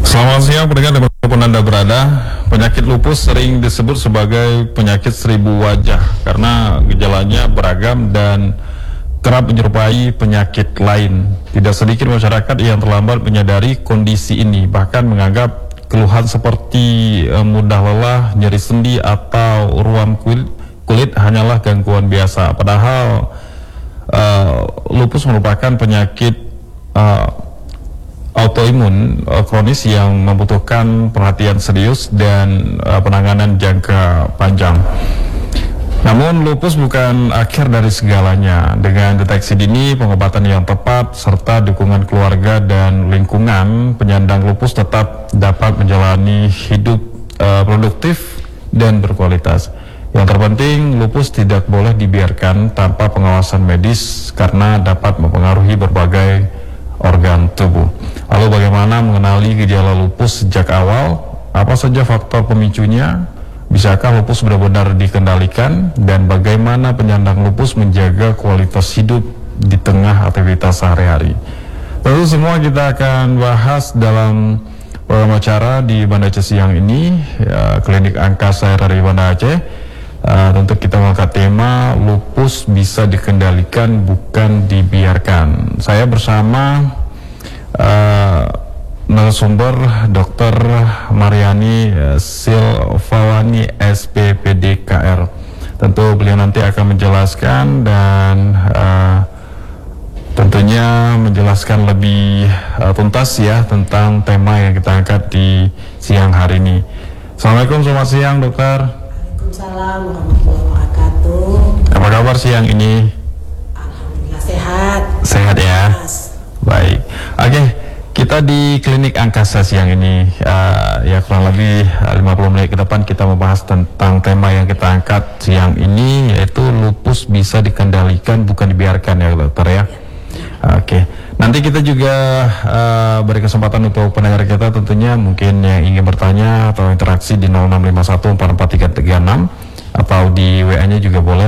Selamat siang pendengar dimanapun Anda berada. Penyakit lupus sering disebut sebagai penyakit seribu wajah karena gejalanya beragam dan kerap menyerupai penyakit lain. Tidak sedikit masyarakat yang terlambat menyadari kondisi ini, bahkan menganggap keluhan seperti mudah lelah, nyeri sendi atau ruam kulit hanyalah gangguan biasa. Padahal lupus merupakan penyakit autoimun kronis yang membutuhkan perhatian serius dan penanganan jangka panjang. Namun lupus bukan akhir dari segalanya. Dengan deteksi dini, pengobatan yang tepat, serta dukungan keluarga dan lingkungan, penyandang lupus tetap dapat menjalani hidup produktif dan berkualitas. Yang terpenting, lupus tidak boleh dibiarkan tanpa pengawasan medis karena dapat mempengaruhi berbagai organ tubuh. Lalu bagaimana mengenali gejala lupus sejak awal? Apa saja faktor pemicunya? Bisakah lupus benar-benar dikendalikan? Dan bagaimana penyandang lupus menjaga kualitas hidup di tengah aktivitas sehari-hari? Tentu semua kita akan bahas dalam program acara di Banda Aceh siang ini, Klinik Angkasa RRI Banda Aceh. Tentu kita mengangkat tema lupus bisa dikendalikan bukan dibiarkan. Saya bersama narasumber Dr. Mariani Silvawani SPPDKR. Tentu beliau nanti akan menjelaskan dan tentunya menjelaskan lebih tuntas ya tentang tema yang kita angkat di siang hari ini. Assalamualaikum, selamat siang dokter. Waalaikumsalam warahmatullahi wabarakatuh. Apa kabar siang ini? Alhamdulillah sehat. Sehat ya. Mas. Baik. Oke, kita di Klinik Angkasa siang ini ya kurang lebih 50 menit ke depan kita membahas tentang tema yang kita angkat siang ini, yaitu lupus bisa dikendalikan bukan dibiarkan ya dokter ya. Oke. Nanti kita juga beri kesempatan untuk pendengar kita tentunya mungkin yang ingin bertanya atau interaksi di 0651443336 atau di WA-nya juga boleh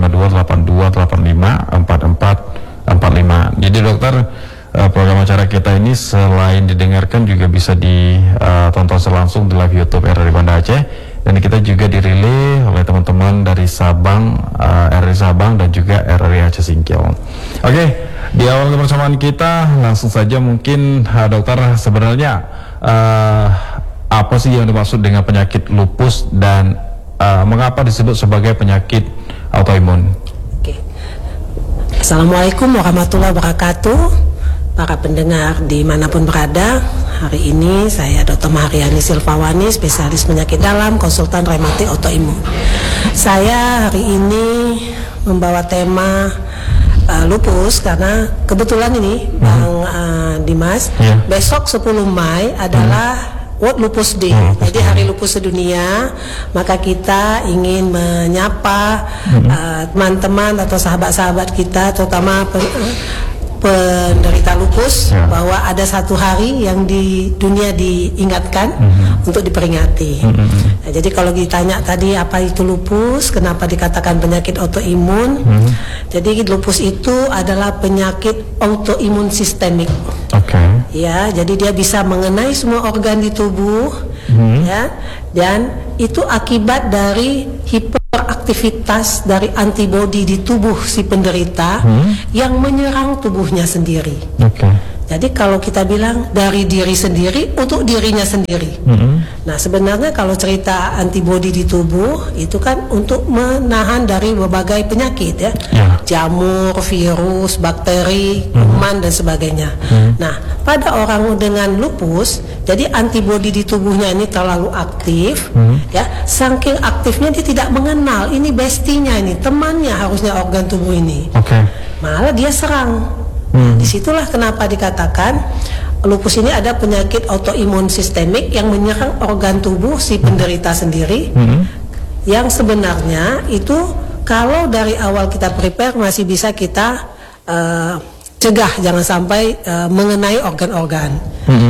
085282854445. Jadi dokter, program acara kita ini selain didengarkan juga bisa ditonton langsung di live YouTube RRI Banda Aceh, dan kita juga dirilai oleh teman-teman dari Sabang, RRI Sabang dan juga RRI Aceh Singkil. Oke, di awal kebersamaan kita langsung saja mungkin dokter, sebenarnya apa sih yang dimaksud dengan penyakit lupus dan mengapa disebut sebagai penyakit autoimun? Oke. Assalamualaikum warahmatullahi wabarakatuh. Para pendengar dimanapun berada, hari ini saya Dr. Mariani Silvawani, spesialis penyakit dalam, konsultan rematik autoimun. Saya hari ini membawa tema lupus karena kebetulan ini Bang Dimas, besok 10 Mei adalah World Lupus Day. Jadi hari lupus sedunia, maka kita ingin menyapa teman-teman atau sahabat-sahabat kita, terutama penderita lupus, bahwa ada satu hari yang di dunia diingatkan untuk diperingati. Nah, jadi kalau ditanya tadi apa itu lupus, kenapa dikatakan penyakit autoimun, jadi lupus itu adalah penyakit autoimun sistemik. Ya, jadi dia bisa mengenai semua organ di tubuh, ya, dan itu akibat dari hiperaktivitas dari antibodi di tubuh si penderita yang menyerang tubuhnya sendiri. Jadi kalau kita bilang dari diri sendiri untuk dirinya sendiri. Nah, sebenarnya kalau cerita antibodi di tubuh itu kan untuk menahan dari berbagai penyakit ya, jamur, virus, bakteri, kuman dan sebagainya. Nah, pada orang dengan lupus, jadi antibodi di tubuhnya ini terlalu aktif, ya, saking aktifnya dia tidak mengenal ini bestinya, ini temannya harusnya organ tubuh ini. Malah dia serang. Disitulah kenapa dikatakan lupus ini ada penyakit autoimun sistemik yang menyerang organ tubuh si penderita sendiri, yang sebenarnya itu kalau dari awal kita prepare masih bisa kita cegah jangan sampai mengenai organ-organ.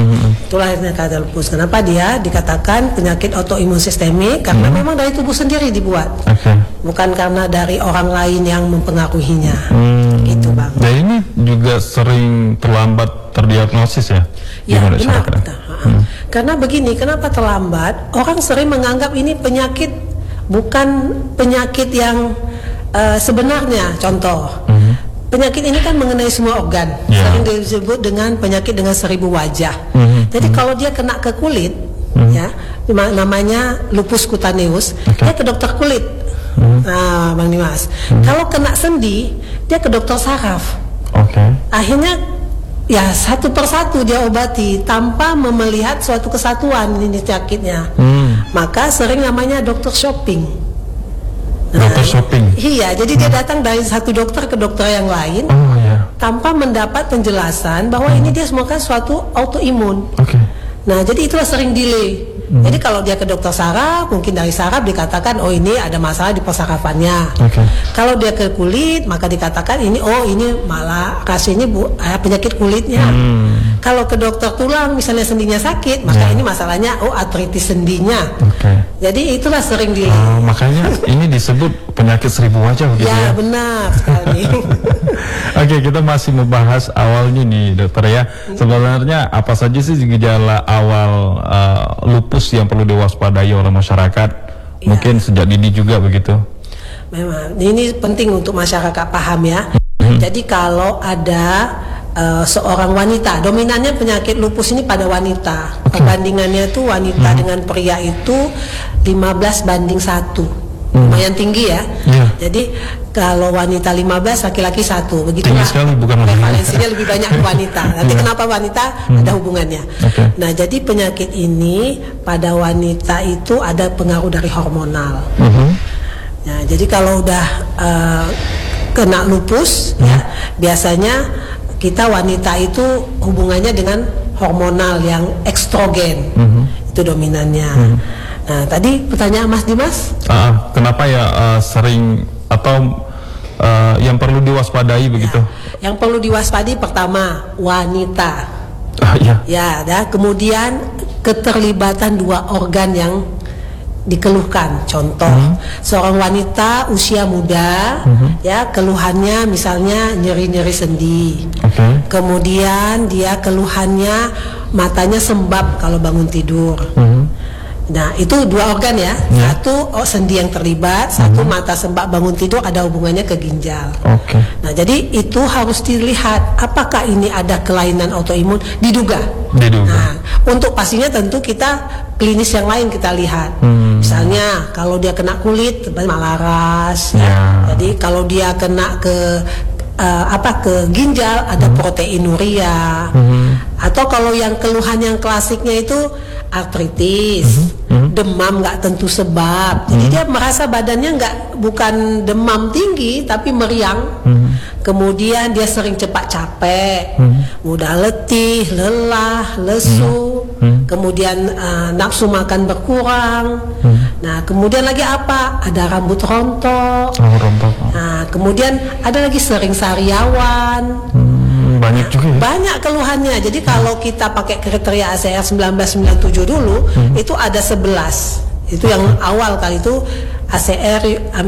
Itulah akhirnya kata lupus. Kenapa dia dikatakan penyakit autoimun sistemik? Karena memang dari tubuh sendiri dibuat, bukan karena dari orang lain yang mempengaruhinya. Gitu Bang. Dan ini juga sering terlambat terdiagnosis ya? Ya benar. Karena begini, kenapa terlambat? Orang sering menganggap ini penyakit, bukan penyakit yang sebenarnya. Contoh, penyakit ini kan mengenai semua organ, sering disebut dengan penyakit dengan 1000 wajah. Jadi kalau dia kena ke kulit, ya namanya lupus kutaneus, dia ke dokter kulit. Nah, Bang Dimas, kalau kena sendi, dia ke dokter saraf. Akhirnya ya satu persatu dia obati tanpa melihat suatu kesatuan ini penyakitnya. Maka sering namanya dokter shopping. Dokter shopping. Iya, jadi dia datang dari satu dokter ke dokter yang lain tanpa mendapat penjelasan bahwa ini dia semua kan suatu autoimun. Nah, jadi itulah sering delay. Jadi kalau dia ke dokter saraf, mungkin dari saraf dikatakan oh ini ada masalah di persarafannya. Kalau dia ke kulit, maka dikatakan ini malah rasanya penyakit kulitnya. Kalau ke dokter tulang, misalnya sendinya sakit, maka ini masalahnya artritis sendinya. Jadi itulah sering delay. Makanya ini disebut penyakit 1000 wajah begitu ya? Ya benar sekali. Oke, kita masih membahas awalnya nih dokter ya. Sebenarnya apa saja sih gejala awal lupus yang perlu diwaspadai oleh masyarakat? Mungkin sejak dini juga begitu. Memang ini penting untuk masyarakat paham ya. Jadi kalau ada seorang wanita, dominannya penyakit lupus ini pada wanita. Perbandingannya itu wanita dengan pria itu 15:1. Lumayan tinggi ya. Jadi kalau wanita 15, laki-laki 1. Begitu tinggi sekali, bukan prevalensinya lebih banyak ke wanita. Nanti kenapa wanita ada hubungannya. Nah, jadi penyakit ini pada wanita itu ada pengaruh dari hormonal. Nah, jadi kalau udah kena lupus ya, biasanya kita wanita itu hubungannya dengan hormonal yang estrogen. Itu dominannya. Nah, tadi pertanyaan Mas Dimas, kenapa ya sering atau yang perlu diwaspadai begitu? Yang perlu diwaspadai pertama wanita. Kemudian keterlibatan 2 organ yang dikeluhkan. Contoh, seorang wanita usia muda, ya keluhannya misalnya nyeri-nyeri sendi. Kemudian dia keluhannya matanya sembab kalau bangun tidur. Nah, itu 2 organ ya. Satu sendi yang terlibat, satu mata sembab bangun tidur, ada hubungannya ke ginjal. Nah, jadi itu harus dilihat apakah ini ada kelainan autoimun, diduga. Nah, untuk pastinya tentu kita klinis yang lain kita lihat. Misalnya kalau dia kena kulit, malaras. Jadi kalau dia kena ke ginjal, ada proteinuria. Atau kalau yang keluhan yang klasiknya itu artritis, demam nggak tentu sebab. Jadi dia merasa badannya bukan demam tinggi tapi meriang. Kemudian dia sering cepat capek, mudah letih, lelah, lesu. Kemudian nafsu makan berkurang. Nah, kemudian lagi apa? Ada rambut rontok. Nah, kemudian ada lagi sering sariawan. Banyak juga ya? Banyak keluhannya. Jadi kalau kita pakai kriteria ACR 1997 dulu, itu ada 11. Itu yang awal kali itu ACR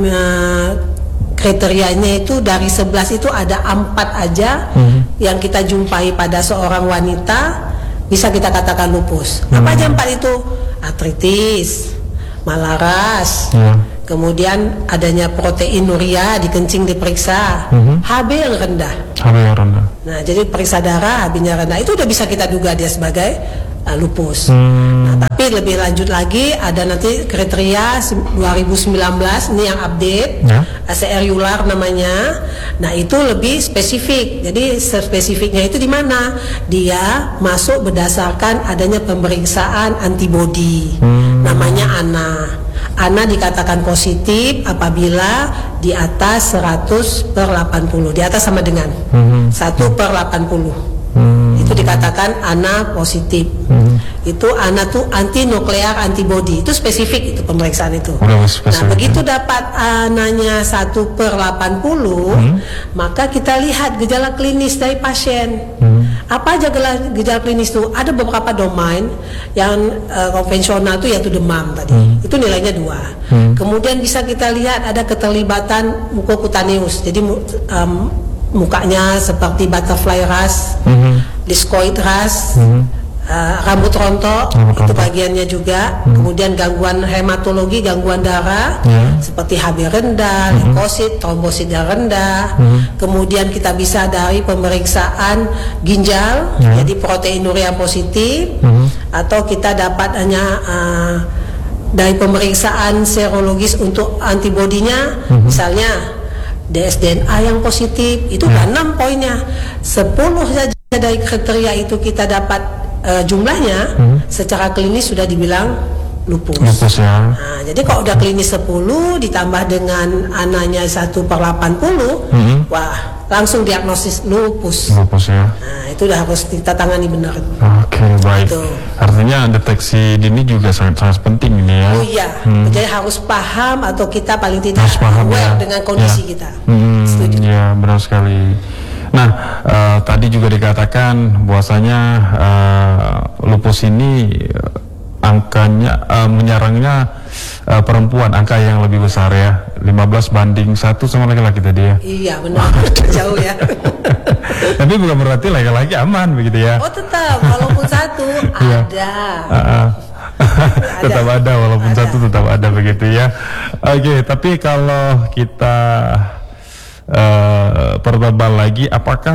kriterianya itu dari 11 itu ada 4 aja yang kita jumpai pada seorang wanita bisa kita katakan lupus. Apa aja 4 itu? Artritis, malaras, kemudian adanya proteinuria di kencing diperiksa, HB yang rendah. Nah, jadi periksa darah, HB-nya rendah, itu udah bisa kita duga dia sebagai lupus. Nah, tapi lebih lanjut lagi ada nanti kriteria 2019 ini yang update, ACR Euler namanya. Nah, itu lebih spesifik. Jadi spesifiknya itu di mana? Dia masuk berdasarkan adanya pemeriksaan antibodi. Namanya ANA dikatakan positif apabila di atas 100/80. Di atas sama dengan 1/80. Itu dikatakan ANA positif. Itu ANA tuh anti nuklear antibody. Itu spesifik itu pemeriksaan itu. Nah, begitu dapat ANA-nya 1/80, maka kita lihat gejala klinis dari pasien. Apa aja gejala klinis itu? Ada beberapa domain yang konvensional itu yaitu demam tadi. Itu nilainya 2. Kemudian bisa kita lihat ada keterlibatan mukokutaneus. Jadi mukanya seperti butterfly rash, discoid rash, rambut rontok, itu bagiannya juga. Kemudian gangguan hematologi, gangguan darah, seperti HB rendah, leukosit, trombosit yang rendah. Kemudian kita bisa dari pemeriksaan ginjal, jadi proteinuria positif, atau kita dapat hanya dari pemeriksaan serologis untuk antibodinya, misalnya dsDNA yang positif. Itu kan 6 poinnya. 10 saja dari kriteria itu kita dapat jumlahnya, secara klinis sudah dibilang lupus. Lupus ya. Nah, jadi kalau udah klinis 10 ditambah dengan ananya 1/80, wah langsung diagnosis lupus. Lupus ya. Nah, itu udah harus kita tangani benar. Oke, baik. Gitu. Artinya deteksi dini juga sangat penting ini ya. Oh iya, jadi harus paham atau kita paling tidak aware dengan kondisi kita. Setuju. Ya, benar sekali. Nah, tadi juga dikatakan bahwasanya lupus ini angkanya menyerangnya perempuan, angka yang lebih besar ya, 15:1 sama laki-laki tadi ya. Iya benar, jauh ya. Tapi bukan berarti laki-laki aman begitu ya. Oh tetap, walaupun satu ada. Tetap ada, walaupun satu tetap ada begitu ya. Oke, tapi kalau kita pertebal lagi, apakah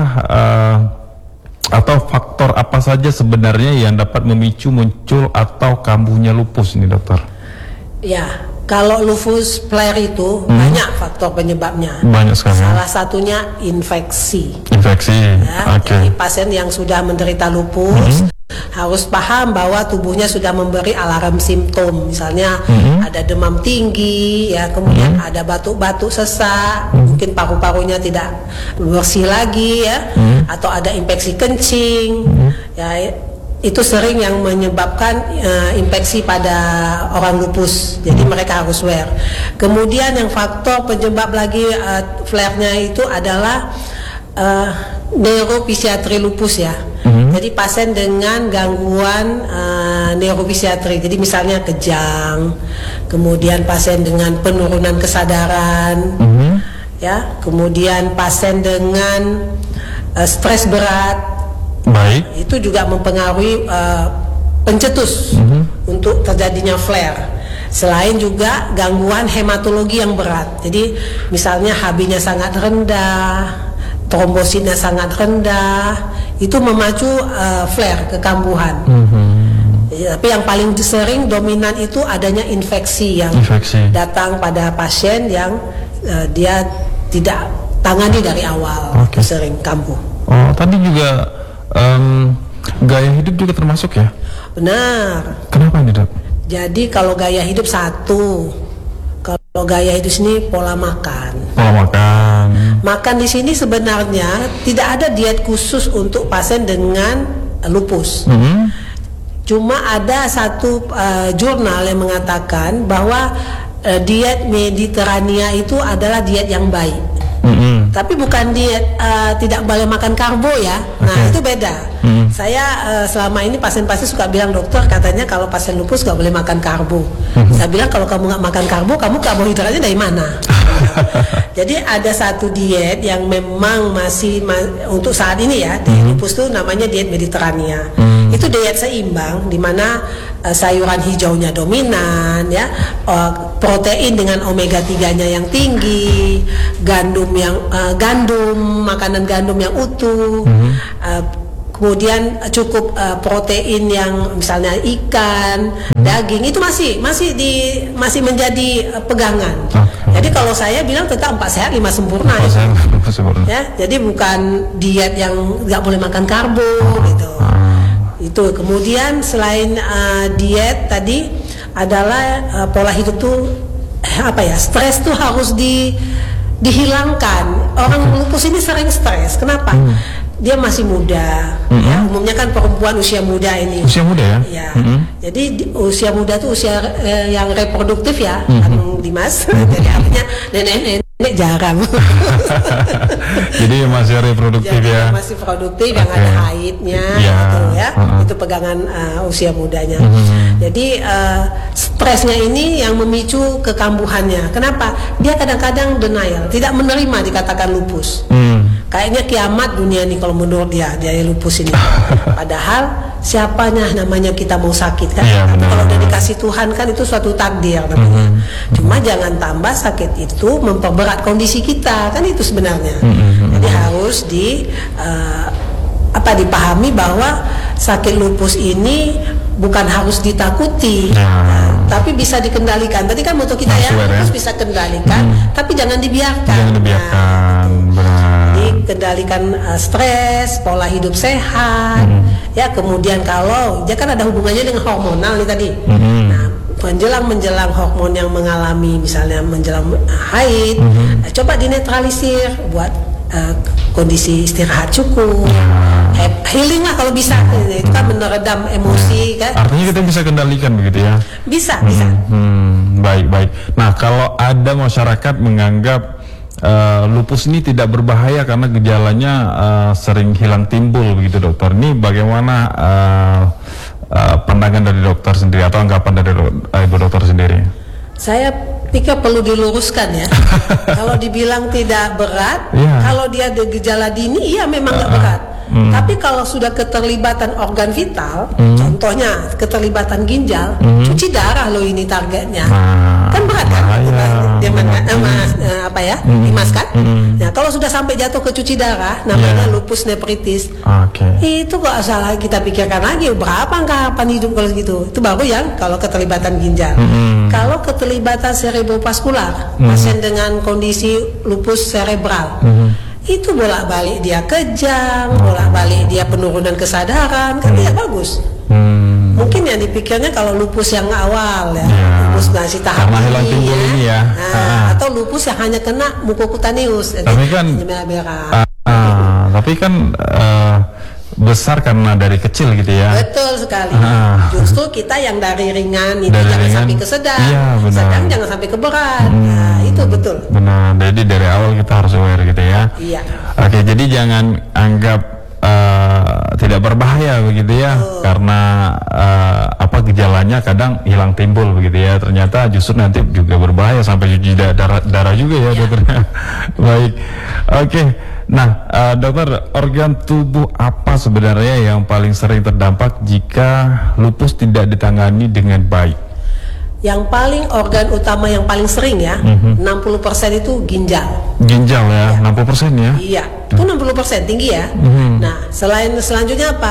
atau faktor apa saja sebenarnya yang dapat memicu muncul atau kambuhnya lupus ini, dokter? Ya, kalau lupus flare itu banyak faktor penyebabnya. Banyak sekali. Salah satunya infeksi. Infeksi. Ya, jadi pasien yang sudah menderita lupus harus paham bahwa tubuhnya sudah memberi alarm simptom. Misalnya ada demam tinggi, ya, kemudian ada batuk-batuk sesak, mungkin paru-parunya tidak bersih lagi, ya, atau ada infeksi kencing, ya. Itu sering yang menyebabkan infeksi pada orang lupus. Jadi mereka harus aware. Kemudian yang faktor penyebab lagi flare-nya itu adalah neuropsikiatri lupus ya. Jadi pasien dengan gangguan neuropsikiatri. Jadi misalnya kejang, kemudian pasien dengan penurunan kesadaran, ya, kemudian pasien dengan stres berat. Baik. Itu juga mempengaruhi pencetus untuk terjadinya flare. Selain juga gangguan hematologi yang berat. Jadi misalnya HB-nya sangat rendah, trombositnya sangat rendah, itu memacu flare, kekambuhan. Tapi yang paling sering dominan itu adanya infeksi yang datang pada pasien yang dia tidak tangani dari awal, sering kambuh. Oh, tadi juga gaya hidup juga termasuk ya? Benar. Kenapa ini, Dok? Jadi kalau gaya hidup satu, kalau gaya hidup sini pola makan. Pola makan. Makan di sini sebenarnya tidak ada diet khusus untuk pasien dengan lupus. Cuma ada satu jurnal yang mengatakan bahwa diet Mediterania itu adalah diet yang baik. Tapi bukan diet tidak boleh makan karbo ya. Nah itu beda. Saya selama ini pasien-pasien suka bilang, dokter katanya kalau pasien lupus gak boleh makan karbo. Saya bilang kalau kamu gak makan karbo, kamu karbohidratnya dari mana? Jadi ada satu diet yang memang masih untuk saat ini ya, di lupus itu namanya diet Mediterania. Itu diet seimbang di mana sayuran hijaunya dominan, ya, protein dengan omega 3-nya yang tinggi, makanan gandum yang utuh, kemudian cukup protein yang misalnya ikan, daging, itu masih menjadi pegangan. Jadi kalau saya bilang tetap 4 sehat 5 sempurna. Ya, jadi bukan diet yang nggak boleh makan karbo gitu. Itu kemudian selain diet tadi adalah pola hidup tuh stres tuh harus dihilangkan. Orang lupus ini sering stres. Kenapa? Dia masih muda. Ya, umumnya kan perempuan usia muda ini. Usia muda ya? Ya. Jadi usia muda tuh usia yang reproduktif ya, Dimas. Jadi artinya nenek-nenek Ini jarang. Jadi masih reproduktif Jadi ya. masih produktif, yang ada haidnya, Ya. gitu ya. Itu pegangan usia mudanya. Jadi stresnya ini yang memicu kekambuhannya. Kenapa? Dia kadang-kadang denial, tidak menerima dikatakan lupus. Kayaknya kiamat dunia ini kalau menurut dia lupus ini. Padahal siapanya namanya kita mau sakit kan? Iya, Tapi benar. kalau udah dikasih Tuhan kan itu suatu takdir namanya. Cuma jangan tambah sakit itu memperberat kondisi kita, kan itu sebenarnya. Jadi harus dipahami bahwa sakit lupus ini bukan harus ditakuti, tapi bisa dikendalikan. Tadi kan moto kita lupus bisa kendalikan, tapi jangan dibiarkan. Jangan dibiarkan, benar. Dikendalikan stres, pola hidup sehat, ya. Kemudian kalau dia kan ada hubungannya dengan hormonal nih tadi. Nah, menjelang hormon yang mengalami misalnya menjelang haid, coba dinetralisir buat kondisi istirahat cukup, healing lah kalau bisa. Itu kan meredam emosi kan. Artinya kita bisa kendalikan begitu ya. Bisa. Baik. Nah, kalau ada masyarakat menganggap lupus ini tidak berbahaya karena gejalanya sering hilang timbul begitu dokter. Ini bagaimana pandangan dari dokter sendiri atau anggapan dari ibu dokter sendiri? Saya pikir perlu diluruskan ya. Kalau dibilang tidak berat, kalau dia ada gejala dini, iya memang nggak berat. Tapi kalau sudah keterlibatan organ vital, contohnya keterlibatan ginjal, cuci darah loh ini targetnya, kan berat kan? Dimas kan? Nah, kalau sudah sampai jatuh ke cuci darah, namanya lupus nephritis. Itu kok salah kita pikirkan lagi berapa angka hidup kalau gitu. Itu baru yang kalau keterlibatan ginjal. Kalau keterlibatan cerebrovaskular, pasien dengan kondisi lupus cerebral, itu bolak-balik dia kejang, bolak-balik dia penurunan kesadaran, kan tidak bagus. Mungkin yang dipikirnya kalau lupus yang awal ya, lupus masih tahap ini ya, atau lupus yang hanya kena mukokutaneus, tapi kan besar karena dari kecil gitu ya. Betul sekali. Justru kita yang dari ringan itu dari jangan ringan, sampai ke sedang, sedang jangan sampai ke berat. Nah, itu betul. Benar. Jadi dari awal kita harus aware gitu ya. Iya. Oke, jadi jangan anggap tidak berbahaya begitu ya, karena gejalanya kadang hilang timbul begitu ya. Ternyata justru nanti juga berbahaya sampai cuci darah juga ya dokternya. Baik. Oke. Nah, dokter, organ tubuh apa sebenarnya yang paling sering terdampak jika lupus tidak ditangani dengan baik? Yang paling organ utama yang paling sering ya, 60% itu ginjal. Ginjal ya, 60% ya? Iya, itu 60% tinggi ya. Nah, selanjutnya apa?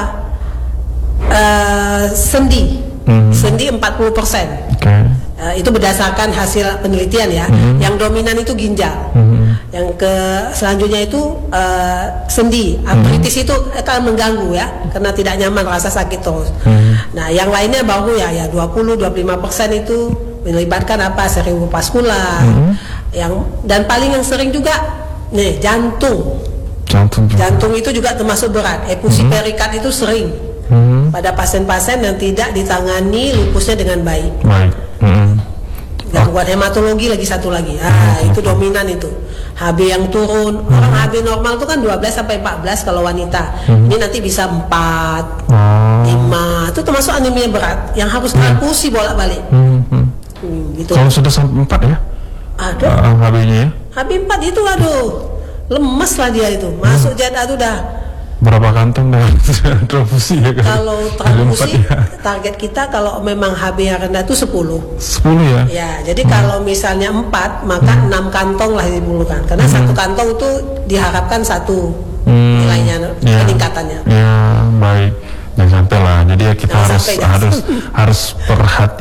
Sendi. Sendi 40%. Itu berdasarkan hasil penelitian ya. Yang dominan itu ginjal. Yang selanjutnya itu sendi. Artritis itu akan mengganggu ya, karena tidak nyaman, rasa sakit terus. Nah, yang lainnya baru ya 20-25% itu melibatkan cerebrovaskular. Dan paling yang sering juga nih jantung. Jantung itu juga termasuk berat. Efusi perikat itu sering pada pasien-pasien yang tidak ditangani lupusnya dengan baik. Gangguan hematologi lagi satu lagi. Itu dominan itu. HB yang turun. Orang HB normal itu kan 12-14 kalau wanita. Ini nanti bisa 4, 5. Itu termasuk anemia berat yang harus transfusi bolak-balik. Gitu. Kalau sudah sampai 4 ya? Ada. HB-nya ya? HB 4 itu lemes lah dia itu. Masuk jada itu dah. Berapa kantong dah transfusi ya? Kalau transfusi target kita kalau memang HB yang rendah itu 10 ya? Ya, jadi kalau misalnya 4 maka 6 kantong lah diperlukan. Karena satu kantong itu diharapkan 1 nilainya peningkatannya. Ya, baik. Jangan sampai lah. Jadi kita harus perhati